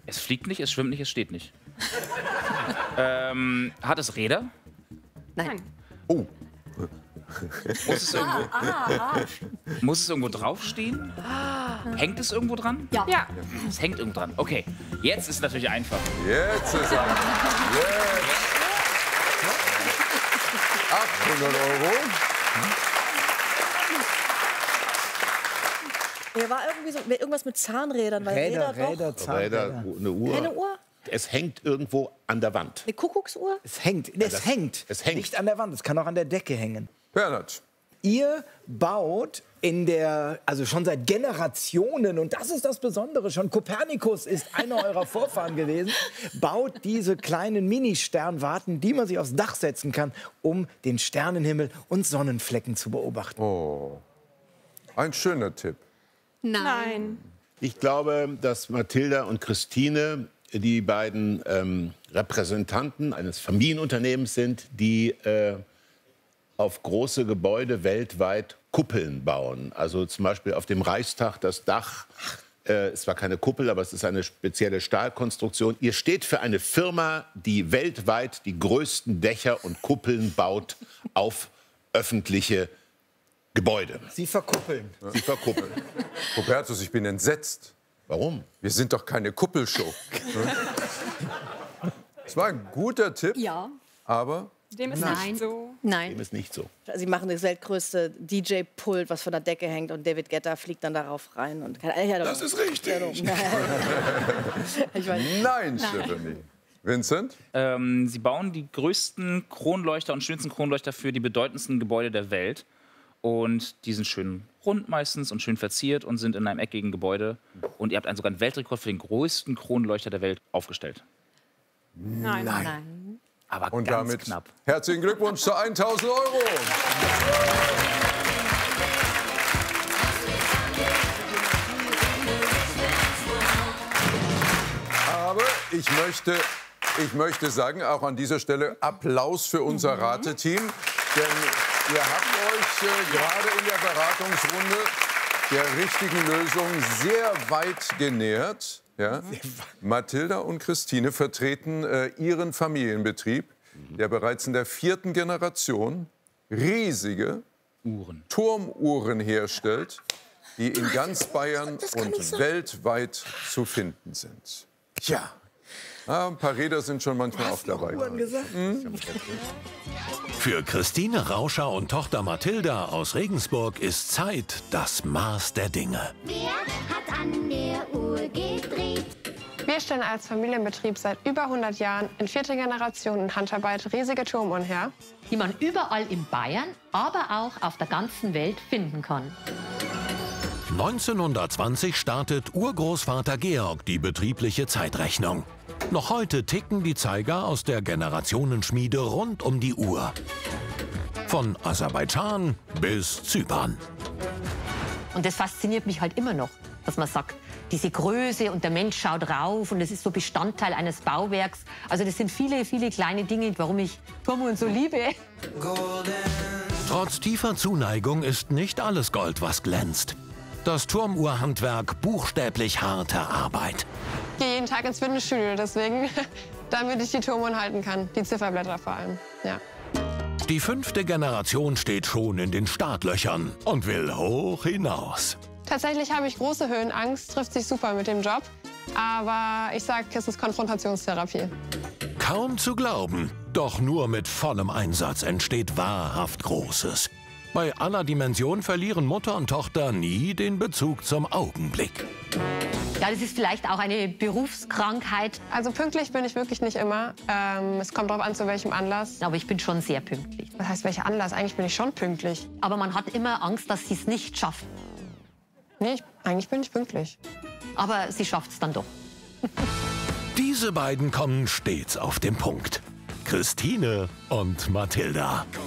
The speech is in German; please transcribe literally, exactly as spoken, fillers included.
Es fliegt nicht, es schwimmt nicht, es steht nicht. ähm, hat es Räder? Nein. Oh. Muss es irgendwo, Ah, ah. muss es irgendwo draufstehen? Hängt es irgendwo dran? Ja. ja. Es hängt irgendwo dran. Okay, jetzt ist es natürlich einfach. Jetzt ist er. Jetzt. achthundert Euro. Hier war irgendwie so, irgendwas mit Zahnrädern. Weil Räder, Räder, Räder, doch. Zahnräder. Räder, eine Uhr. Keine Uhr? Es hängt irgendwo an der Wand. Eine Kuckucksuhr? Es hängt. Nee, es das- hängt. es hängt. Nicht an der Wand, es kann auch an der Decke hängen. Bernhard. Ihr baut in der, also schon seit Generationen, und das ist das Besondere, schon Kopernikus ist einer eurer Vorfahren gewesen, baut diese kleinen Mini-Sternwarten, die man sich aufs Dach setzen kann, um den Sternenhimmel und Sonnenflecken zu beobachten. Oh. Ein schöner Tipp. Nein. Ich glaube, dass Mathilda und Christine die beiden ähm, Repräsentanten eines Familienunternehmens sind, die äh, auf große Gebäude weltweit Kuppeln bauen. Also zum Beispiel auf dem Reichstag das Dach. Äh, es war keine Kuppel, aber es ist eine spezielle Stahlkonstruktion. Ihr steht für eine Firma, die weltweit die größten Dächer und Kuppeln baut auf öffentliche Gebäude. Sie verkuppeln. Sie verkuppeln. Hubertus, ich bin entsetzt. Warum? Wir sind doch keine Kuppelshow. Es war ein guter Tipp, Ja. aber Dem ist Nein. nicht so. Nein. Dem ist nicht so. Sie machen das weltgrößte D J-Pult, was von der Decke hängt, und David Guetta fliegt dann darauf rein. Und Das ist richtig. Nein. Ich weiß. nein, Stephanie. Vincent? Ähm, sie bauen die größten Kronleuchter und schönsten Kronleuchter für die bedeutendsten Gebäude der Welt. Und die sind schön rund meistens und schön verziert und sind in einem eckigen Gebäude. Und ihr habt einen, sogar einen Weltrekord für den größten Kronleuchter der Welt aufgestellt. Nein. Nein. Aber Und ganz damit knapp. herzlichen Glückwunsch zu tausend Euro. Aber ich möchte, ich möchte sagen, auch an dieser Stelle Applaus für unser Rateteam. Denn ihr habt euch äh, gerade in der Beratungsrunde der richtigen Lösung sehr weit genähert. Ja? Mathilda und Christine vertreten äh, ihren Familienbetrieb, der bereits in der vierten Generation riesige Uhren. Turmuhren herstellt, die in ganz Bayern das kann und nicht sein. weltweit zu finden sind. Ja, ah, ein paar Räder sind schon manchmal auch dabei. Für Christine Rauscher und Tochter Mathilda aus Regensburg ist Zeit das Maß der Dinge. Wer hat an der Uhr gedreht? Wir stellen als Familienbetrieb seit über hundert Jahren in vierter Generation in Handarbeit riesige Turmuhren her. Die man überall in Bayern, aber auch auf der ganzen Welt finden kann. neunzehnhundertzwanzig startet Urgroßvater Georg die betriebliche Zeitrechnung. Noch heute ticken die Zeiger aus der Generationenschmiede rund um die Uhr. Von Aserbaidschan bis Zypern. Und das fasziniert mich halt immer noch, dass man sagt, diese Größe und der Mensch schaut rauf und es ist so Bestandteil eines Bauwerks. Also das sind viele, viele kleine Dinge, warum ich Turmuhren so liebe. Trotz tiefer Zuneigung ist nicht alles Gold, was glänzt. Das Turmuhrhandwerk buchstäblich harte Arbeit. Ich gehe jeden Tag ins Fitnessstudio, deswegen, damit ich die Turmuhren halten kann. Die Zifferblätter vor allem, ja. Die fünfte Generation steht schon in den Startlöchern und will hoch hinaus. Tatsächlich habe ich große Höhenangst, trifft sich super mit dem Job. Aber ich sage, es ist Konfrontationstherapie. Kaum zu glauben, doch nur mit vollem Einsatz entsteht wahrhaft Großes. Bei aller Dimension verlieren Mutter und Tochter nie den Bezug zum Augenblick. Ja, das ist vielleicht auch eine Berufskrankheit, Also pünktlich bin ich wirklich nicht immer. Ähm, es kommt darauf an, zu welchem Anlass. aber ich bin schon sehr pünktlich. Was heißt, welcher Anlass? Eigentlich bin ich schon pünktlich. Aber man hat immer Angst, dass sie es nicht schafft. Nee, ich, eigentlich bin ich pünktlich. Aber sie schafft es dann doch. Diese beiden kommen stets auf den Punkt. Christine und Mathilda.